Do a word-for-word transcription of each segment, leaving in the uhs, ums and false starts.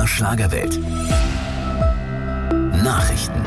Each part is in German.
der Schlagerwelt. Nachrichten.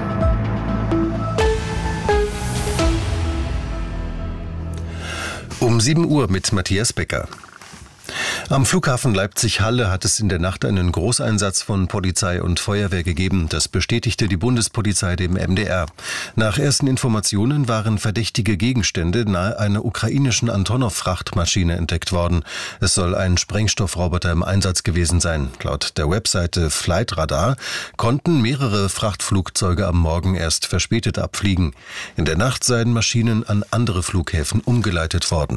Um sieben Uhr mit Matthias Becker. Am Flughafen Leipzig-Halle hat es in der Nacht einen Großeinsatz von Polizei und Feuerwehr gegeben. Das bestätigte die Bundespolizei dem M D R. Nach ersten Informationen waren verdächtige Gegenstände nahe einer ukrainischen Antonov-Frachtmaschine entdeckt worden. Es soll ein Sprengstoffroboter im Einsatz gewesen sein. Laut der Webseite Flightradar konnten mehrere Frachtflugzeuge am Morgen erst verspätet abfliegen. In der Nacht seien Maschinen an andere Flughäfen umgeleitet worden.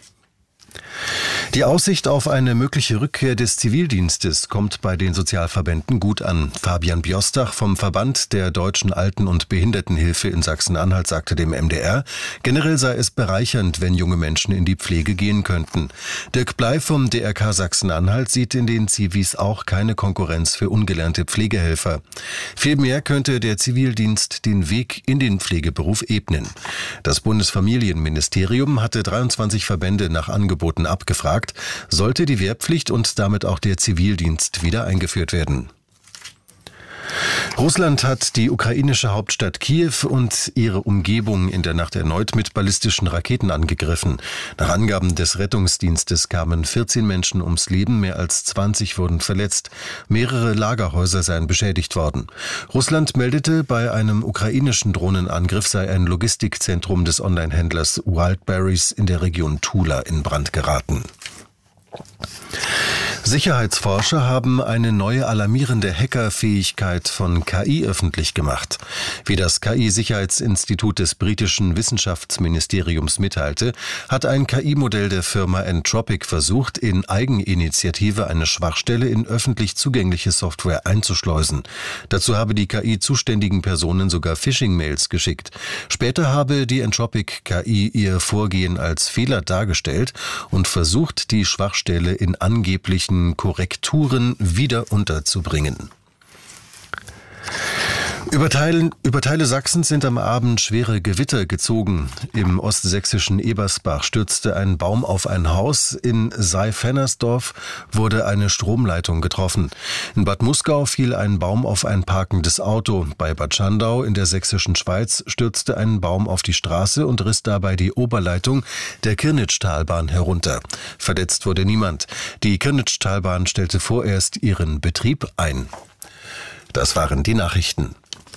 Die Aussicht auf eine mögliche Rückkehr des Zivildienstes kommt bei den Sozialverbänden gut an. Fabian Biostach vom Verband der Deutschen Alten- und Behindertenhilfe in Sachsen-Anhalt sagte dem M D R, generell sei es bereichernd, wenn junge Menschen in die Pflege gehen könnten. Dirk Bley vom D R K Sachsen-Anhalt sieht in den Zivis auch keine Konkurrenz für ungelernte Pflegehelfer. Vielmehr könnte der Zivildienst den Weg in den Pflegeberuf ebnen. Das Bundesfamilienministerium hatte dreiundzwanzig Verbände nach Angeboten abgefragt, sollte die Wehrpflicht und damit auch der Zivildienst wieder eingeführt werden. Russland hat die ukrainische Hauptstadt Kiew und ihre Umgebung in der Nacht erneut mit ballistischen Raketen angegriffen. Nach Angaben des Rettungsdienstes kamen vierzehn Menschen ums Leben, mehr als zwanzig wurden verletzt. Mehrere Lagerhäuser seien beschädigt worden. Russland meldete, bei einem ukrainischen Drohnenangriff sei ein Logistikzentrum des Onlinehändlers Wildberries in der Region Tula in Brand geraten. Sicherheitsforscher haben eine neue alarmierende Hackerfähigkeit von K I öffentlich gemacht. Wie das K I-Sicherheitsinstitut des britischen Wissenschaftsministeriums mitteilte, hat ein K I-Modell der Firma Entropic versucht, in Eigeninitiative eine Schwachstelle in öffentlich zugängliche Software einzuschleusen. Dazu habe die K I zuständigen Personen sogar Phishing-Mails geschickt. Später habe die Entropic K I ihr Vorgehen als Fehler dargestellt und versucht, die Schwachstelle in angeblichen Korrekturen wieder unterzubringen. Über Teile, über Teile Sachsens sind am Abend schwere Gewitter gezogen. Im ostsächsischen Ebersbach stürzte ein Baum auf ein Haus. In Seyfennersdorf wurde eine Stromleitung getroffen. In Bad Muskau fiel ein Baum auf ein parkendes Auto. Bei Bad Schandau in der sächsischen Schweiz stürzte ein Baum auf die Straße und riss dabei die Oberleitung der Kirnitschtalbahn herunter. Verletzt wurde niemand. Die Kirnitschtalbahn stellte vorerst ihren Betrieb ein. Das waren die Nachrichten.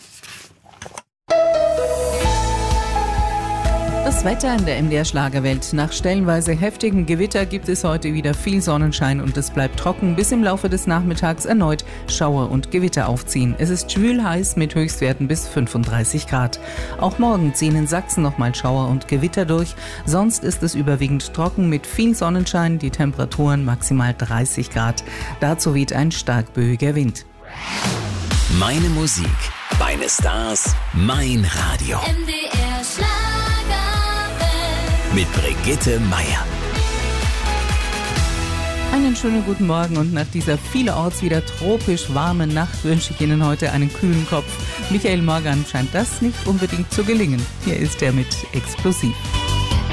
Das Wetter in der M D R Schlagerwelt. Nach stellenweise heftigen Gewitter gibt es heute wieder viel Sonnenschein und es bleibt trocken, bis im Laufe des Nachmittags erneut Schauer und Gewitter aufziehen. Es ist schwül heiß mit Höchstwerten bis fünfunddreißig Grad. Auch morgen ziehen in Sachsen nochmal Schauer und Gewitter durch. Sonst ist es überwiegend trocken mit viel Sonnenschein, die Temperaturen maximal dreißig Grad. Dazu weht ein stark böiger Wind. Meine Musik, meine Stars, mein Radio. M D R Schlagerwelt. Mit Brigitte Meier. Einen schönen guten Morgen und nach dieser vielerorts wieder tropisch warmen Nacht wünsche ich Ihnen heute einen kühlen Kopf. Michael Morgan scheint das nicht unbedingt zu gelingen. Hier ist er mit Explosiv.